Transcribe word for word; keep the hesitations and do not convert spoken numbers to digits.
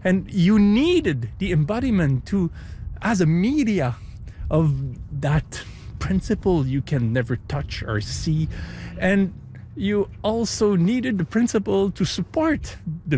And you needed the embodiment to, as a media of that principle you can never touch or see. And you also needed the principle to support the